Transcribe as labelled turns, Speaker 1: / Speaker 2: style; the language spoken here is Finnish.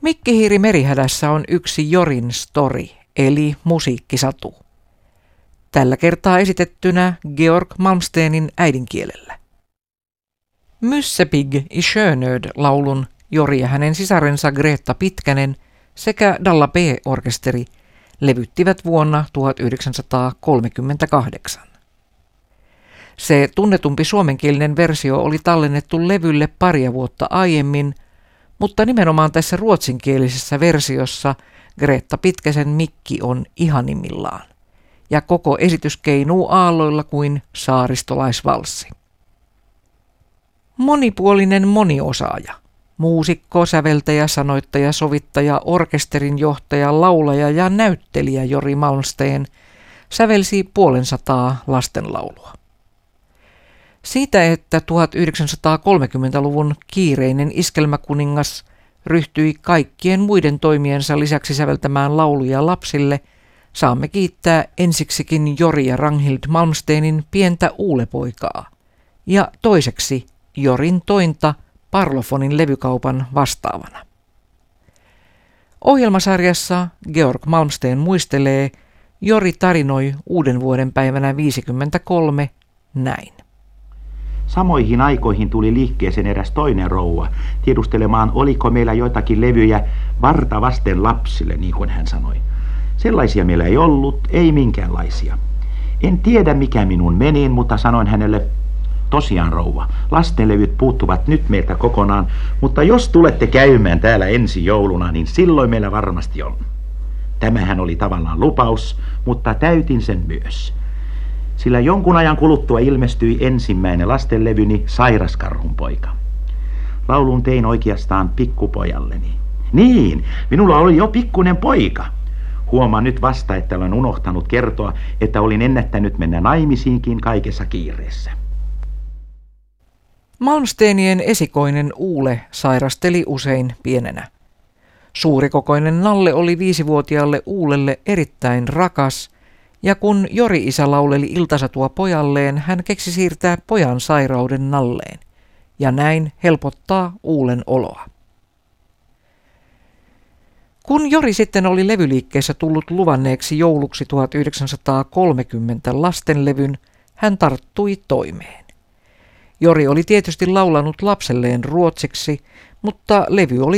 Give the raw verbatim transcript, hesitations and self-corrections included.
Speaker 1: Mikkihiiri merihädässä on yksi Jorin story, eli musiikkisatu. Tällä kertaa esitettynä Georg Malmstenin äidinkielellä. Myssepig i Sjönöd laulun Jori ja hänen sisarensa Greta Pitkänen sekä Dalla B-orkesteri levyttivät vuonna tuhatyhdeksänsataakolmekymmentäkahdeksan. Se tunnetumpi suomenkielinen versio oli tallennettu levylle paria vuotta aiemmin, mutta nimenomaan tässä ruotsinkielisessä versiossa Greta Pitkäsen mikki on ihanimmillaan, ja koko esitys keinuu aalloilla kuin saaristolaisvalssi. Monipuolinen moniosaaja, muusikko, säveltäjä, sanoittaja, sovittaja, orkesterin johtaja, laulaja ja näyttelijä Jori Malmsteen sävelsi puolensataa lastenlaulua. Siitä, että tuhatyhdeksänsataakolmekymmentäluvun kiireinen iskelmäkuningas ryhtyi kaikkien muiden toimiensa lisäksi säveltämään lauluja lapsille, saamme kiittää ensiksikin Jori ja Ragnhild Malmstenin pientä uulepoikaa ja toiseksi Jorin tointa Parlofonin levykaupan vastaavana. Ohjelmasarjassa Georg Malmsteen muistelee, Jori tarinoi uuden vuoden päivänä viisikymmentäkolme näin.
Speaker 2: Samoihin aikoihin tuli liikkeeseen eräs toinen rouva tiedustelemaan, oliko meillä joitakin levyjä varta vasten lapsille, niin kuin hän sanoi. Sellaisia meillä ei ollut, ei minkäänlaisia. En tiedä mikä minun meni, mutta sanoin hänelle, tosiaan rouva, lastenlevyt puuttuvat nyt meiltä kokonaan, mutta jos tulette käymään täällä ensi jouluna, niin silloin meillä varmasti on. Tämähän oli tavallaan lupaus, mutta täytin sen myös. Sillä jonkun ajan kuluttua ilmestyi ensimmäinen lastenlevyni Sairaskarhun poika. Laulun tein oikeastaan pikkupojalleni. Niin, minulla oli jo pikkunen poika. Huomaan nyt vasta, että olen unohtanut kertoa, että olin ennättänyt mennä naimisiinkin kaikessa kiireessä.
Speaker 1: Malmsteenien esikoinen Uule sairasteli usein pienenä. Suurikokoinen Nalle oli viisivuotiaalle Uulelle erittäin rakas, ja kun Jori-isä lauleli iltasatua pojalleen, hän keksi siirtää pojan sairauden Nalleen, ja näin helpottaa Uulen oloa. Kun Jori sitten oli levyliikkeessä tullut luvanneeksi jouluksi tuhatyhdeksänsataakolmekymmentä lastenlevyn, hän tarttui toimeen. Jori oli tietysti laulanut lapselleen ruotsiksi, mutta levy oli